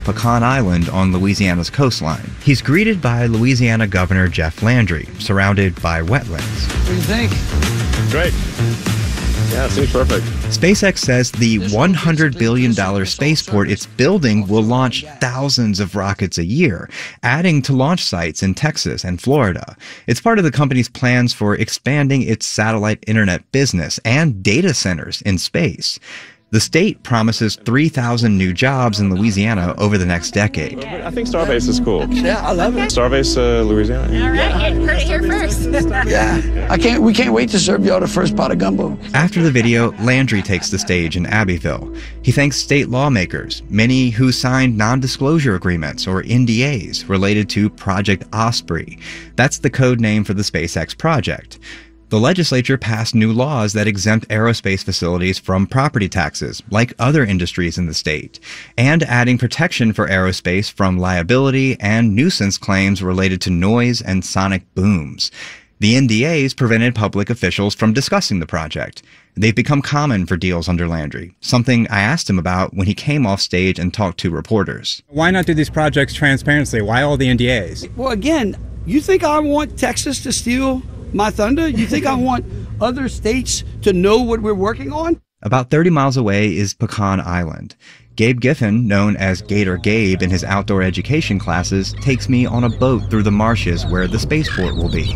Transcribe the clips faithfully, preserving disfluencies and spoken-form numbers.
Pecan Island on Louisiana's coastline. He's greeted by Louisiana Governor Jeff Landry, surrounded by wetlands. What do you think? Great. Yeah, it seems perfect. SpaceX says the one hundred billion dollars spaceport it's building will launch thousands of rockets a year, adding to launch sites in Texas and Florida. It's part of the company's plans for expanding its satellite internet business and data centers in space. The state promises three thousand new jobs in Louisiana over the next decade. I think Starbase is cool. Yeah, I love it. Starbase, uh, Louisiana. All right, you heard it here first. Yeah, I can't. We can't wait to serve y'all the first pot of gumbo. After the video, Landry takes the stage in Abbeville. He thanks state lawmakers, many who signed non-disclosure agreements or N D As related to Project Osprey. That's the code name for the SpaceX project. The legislature passed new laws that exempt aerospace facilities from property taxes, like other industries in the state, and adding protection for aerospace from liability and nuisance claims related to noise and sonic booms. The N D As prevented public officials from discussing the project. They've become common for deals under Landry, something I asked him about when he came off stage and talked to reporters. Why not do these projects transparently? Why all the N D As? Well, again, you think I want Texas to steal my thunder? You think I want other states to know what we're working on? About thirty miles away is Pecan Island. Gabe Giffen, known as Gator Gabe in his outdoor education classes, takes me on a boat through the marshes where the spaceport will be.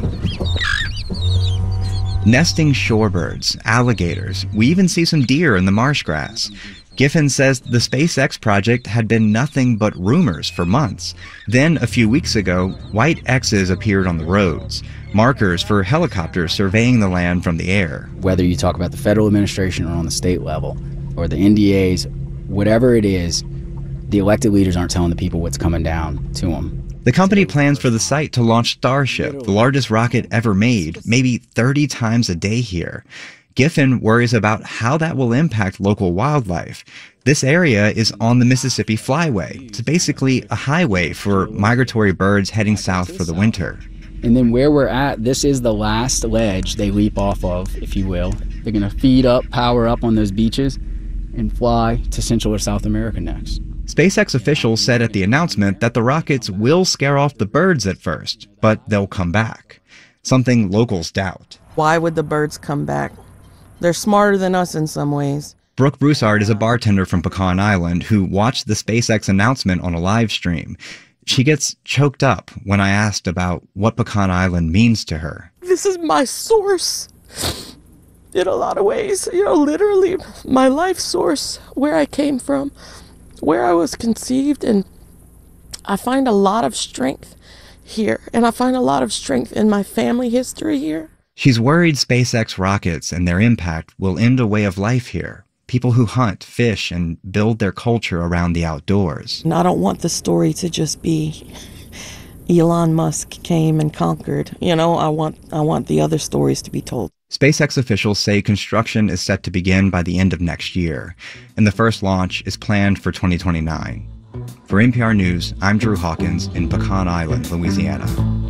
Nesting shorebirds, alligators, we even see some deer in the marsh grass. Giffen says the SpaceX project had been nothing but rumors for months. Then, a few weeks ago, white X's appeared on the roads, markers for helicopters surveying the land from the air. Whether you talk about the federal administration or on the state level, or the N D As, whatever it is, the elected leaders aren't telling the people what's coming down to them. The company plans for the site to launch Starship, the largest rocket ever made, maybe thirty times a day here. Giffen worries about how that will impact local wildlife. This area is on the Mississippi Flyway. It's basically a highway for migratory birds heading south for the winter. And then where we're at, this is the last ledge they leap off of, if you will. They're going to feed up, power up on those beaches, and fly to Central or South America next. SpaceX officials said at the announcement that the rockets will scare off the birds at first, but they'll come back. Something locals doubt. Why would the birds come back? They're smarter than us in some ways. Brooke Broussard is a bartender from Pecan Island who watched the SpaceX announcement on a live stream. She gets choked up when I asked about what Pecan Island means to her. This is my source in a lot of ways. You know, literally my life source, where I came from, where I was conceived, and I find a lot of strength here, and I find a lot of strength in my family history here. She's worried SpaceX rockets and their impact will end a way of life here. People who hunt, fish, and build their culture around the outdoors. And I don't want the story to just be Elon Musk came and conquered. You know, I want I want the other stories to be told. SpaceX officials say construction is set to begin by the end of next year, and the first launch is planned for twenty twenty-nine. For N P R News, I'm Drew Hawkins in Pecan Island, Louisiana.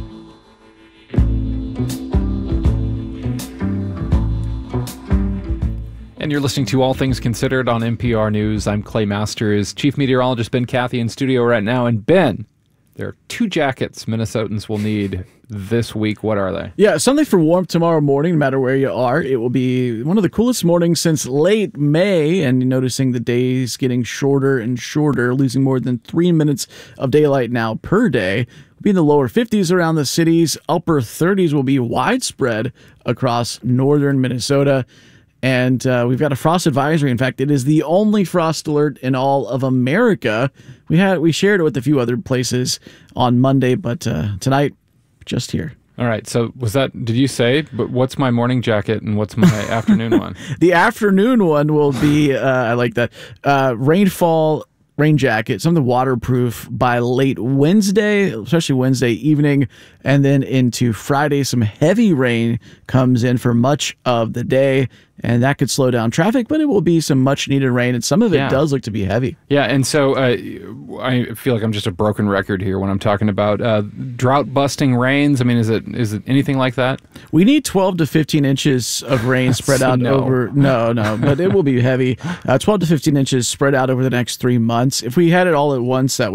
And you're listening to All Things Considered on N P R News. I'm Clay Masters. Chief Meteorologist Ben Cathy in studio right now. And Ben, there are two jackets Minnesotans will need this week. What are they? Yeah, something for warmth tomorrow morning, no matter where you are. It will be one of the coolest mornings since late May, and noticing the days getting shorter and shorter, losing more than three minutes of daylight now per day. We'll be in the lower fifties around the cities. Upper thirties will be widespread across northern Minnesota. And uh, we've got a frost advisory. In fact, it is the only frost alert in all of America. We had we shared it with a few other places on Monday, but uh, tonight, just here. All right. So was that, did you say, but what's my morning jacket and what's my afternoon one? The afternoon one will be, uh, I like that, uh, rainfall rain jacket, something waterproof by late Wednesday, especially Wednesday evening, and then into Friday. Some heavy rain comes in for much of the day. and that could slow down traffic, but it will be some much needed rain, and some of it Yeah. does look to be heavy. Yeah, and so uh, I feel like I'm just a broken record here when I'm talking about uh, drought-busting rains. I mean, is it is it anything like that? We need twelve to fifteen inches of rain spread So out no. over. No, no, but it will be heavy. Uh, twelve to fifteen inches spread out over the next three months. If we had it all at once, that